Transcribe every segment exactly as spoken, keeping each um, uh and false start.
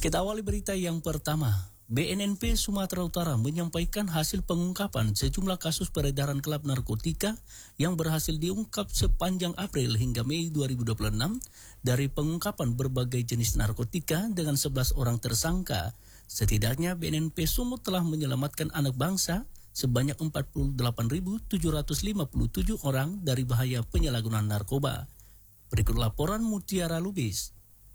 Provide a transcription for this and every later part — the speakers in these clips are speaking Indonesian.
Kita awali berita yang pertama. B N N P Sumatera Utara menyampaikan hasil pengungkapan sejumlah kasus peredaran gelap narkotika yang berhasil diungkap sepanjang April hingga Mei dua ribu dua puluh enam dari pengungkapan berbagai jenis narkotika dengan sebelas orang tersangka. Setidaknya B N N P Sumut telah menyelamatkan anak bangsa sebanyak empat puluh delapan ribu tujuh ratus lima puluh tujuh orang dari bahaya penyalahgunaan narkoba. Berikut laporan Mutiara Lubis.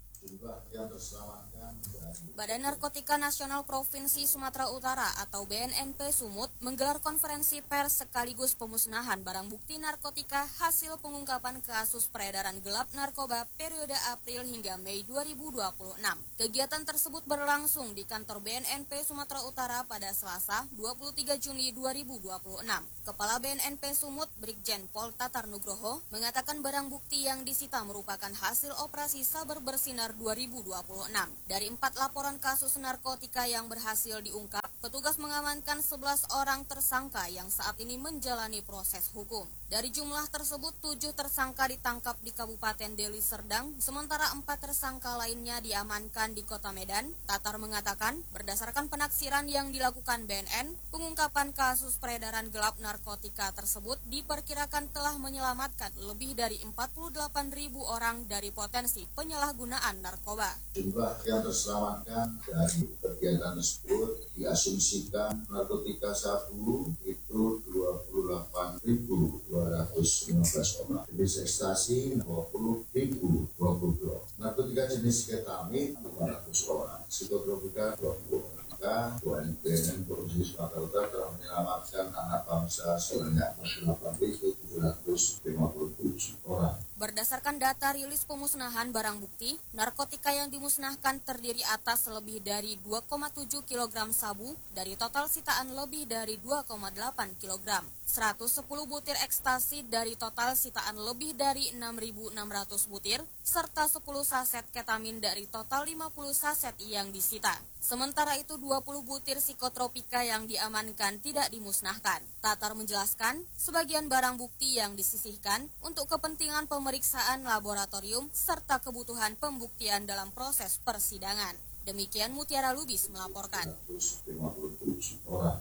Badan Narkotika Nasional Provinsi Sumatera Utara atau B N N P Sumut menggelar konferensi pers sekaligus pemusnahan barang bukti narkotika hasil pengungkapan kasus peredaran gelap narkoba periode April hingga Mei dua ribu dua puluh enam. Kegiatan tersebut berlangsung di kantor B N N P Sumatera Utara pada Selasa dua puluh tiga Juni dua ribu dua puluh enam. Kepala B N N P Sumut Brigjen Pol Tatar Nugroho mengatakan barang bukti yang disita merupakan hasil operasi Sabar Bersinar dua ribu dua puluh enam. Dari empat laporan kasus narkotika yang berhasil diungkap, petugas mengamankan sebelas orang tersangka yang saat ini menjalani proses hukum. Dari jumlah tersebut, tujuh tersangka ditangkap di Kabupaten Deli Serdang, sementara empat tersangka lainnya diamankan di Kota Medan. Tatar mengatakan, berdasarkan penaksiran yang dilakukan B N N, pengungkapan kasus peredaran gelap narkotika tersebut diperkirakan telah menyelamatkan lebih dari empat puluh delapan ribu orang dari potensi penyalahgunaan narkoba. Jumlah yang terselamatkan dari kegiatan tersebut diasumsikan narkotika sabu itu dua puluh delapan ribu dua ratus lima belas orang, jenis ekstasi dua puluh ribu dua puluh dua, narkotika jenis ketamin lima ratus orang, psikotropika dua puluh orang. B N N Provinsi Sumatera Utara telah menyelamatkan anak bangsa sebanyak empat puluh delapan ribu tujuh ratus lima puluh tujuh orang. Berdasarkan data rilis pemusnahan barang bukti, narkotika yang dimusnahkan terdiri atas lebih dari dua koma tujuh kilogram sabu dari total sitaan lebih dari dua koma delapan kilogram, seratus sepuluh butir ekstasi dari total sitaan lebih dari enam ribu enam ratus butir, serta sepuluh saset ketamin dari total lima puluh saset yang disita. Sementara itu dua puluh butir psikotropika yang diamankan tidak dimusnahkan. Tatar menjelaskan, sebagian barang bukti yang disisihkan untuk kepentingan pemeriksaan laboratorium serta kebutuhan pembuktian dalam proses persidangan. Demikian Mutiara Lubis melaporkan. seratus lima puluh tujuh orang.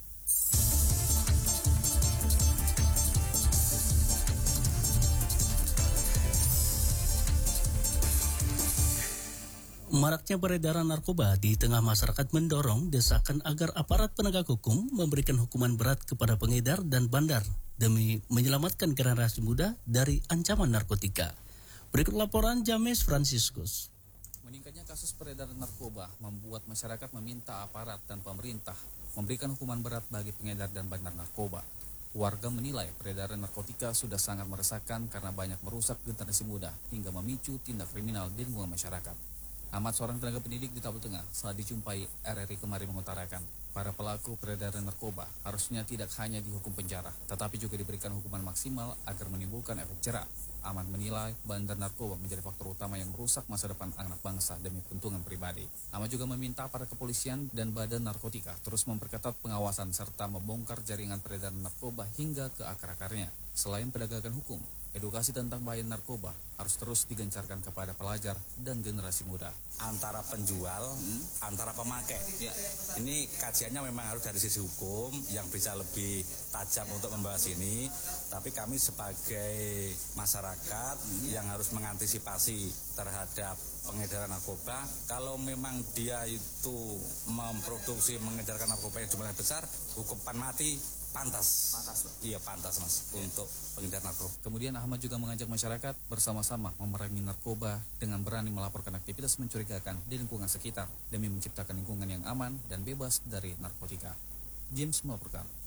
Maraknya peredaran narkoba di tengah masyarakat mendorong desakan agar aparat penegak hukum memberikan hukuman berat kepada pengedar dan bandar demi menyelamatkan generasi muda dari ancaman narkotika. Berikut laporan James Franciscus. Meningkatnya kasus peredaran narkoba membuat masyarakat meminta aparat dan pemerintah memberikan hukuman berat bagi pengedar dan bandar narkoba. Warga menilai peredaran narkotika sudah sangat meresahkan karena banyak merusak generasi muda hingga memicu tindak kriminal di lingkungan masyarakat. Ahmad, seorang tenaga pendidik di Tabel Tengah, saat dijumpai R R I kemarin mengutarakan, para pelaku peredaran narkoba harusnya tidak hanya dihukum penjara, tetapi juga diberikan hukuman maksimal agar menimbulkan efek jerah. Ahmad menilai bandar narkoba menjadi faktor utama yang merusak masa depan anak bangsa demi keuntungan pribadi. Ahmad juga meminta para kepolisian dan badan narkotika terus memperketat pengawasan serta membongkar jaringan peredaran narkoba hingga ke akar-akarnya. Selain penegakan hukum, edukasi tentang bahaya narkoba harus terus digencarkan kepada pelajar dan generasi muda. Antara penjual, hmm. antara pemakai. Ya. Ini kajiannya memang harus dari sisi hukum yang bisa lebih tajam untuk membahas ini. Tapi kami sebagai masyarakat hmm. yang harus mengantisipasi terhadap pengedaran narkoba. Kalau memang dia itu memproduksi mengedarkan narkoba yang jumlahnya besar, hukuman mati pantas. Pantas, Pak. Iya, pantas, Mas, ya. Untuk pengedar narkoba. Kemudian Ahmad juga mengajak masyarakat bersama-sama memerangi narkoba dengan berani melaporkan aktivitas mencurigakan di lingkungan sekitar demi menciptakan lingkungan yang aman dan bebas dari narkotika. James melaporkan.